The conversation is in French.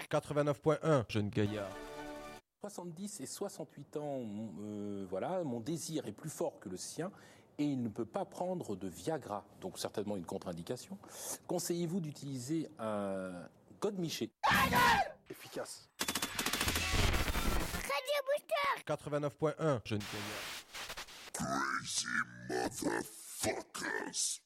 89.1, jeune gaillard. 70 et 68 ans, voilà, mon désir est plus fort que le sien et il ne peut pas prendre de Viagra, donc certainement une contre-indication. Conseillez-vous d'utiliser un godemiché efficace? 89.1, jeune gaillard. Crazy motherfuckers.